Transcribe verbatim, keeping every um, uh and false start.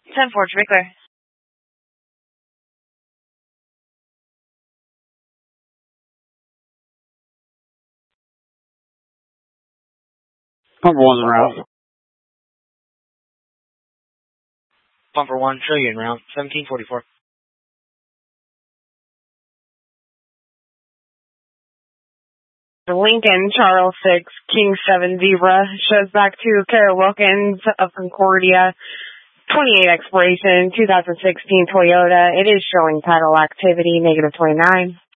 ten four, to be clear. Bumper one's en route. Bumper one, show you en route, seventeen forty-four. Lincoln, Charles six, King seven, Zebra, shows back to Kara Wilkins of Concordia, twenty-eight expiration, two thousand sixteen Toyota. It is showing title activity, negative twenty-nine.